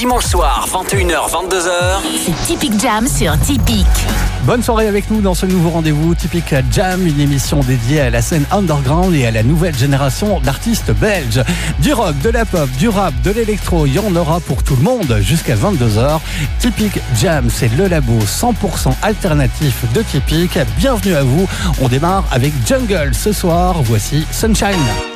dimanche soir, 21h, 22h. C'est Typique Jam sur Typique. Bonne soirée avec nous dans ce nouveau rendez-vous Typique Jam, une émission dédiée à la scène underground et à la nouvelle génération d'artistes belges. Du rock, de la pop, du rap, de l'électro, il y en aura pour tout le monde jusqu'à 22h. Typique Jam, c'est le labo 100% alternatif de Typique. Bienvenue à vous. On démarre avec Jungle ce soir. Voici Sunshine.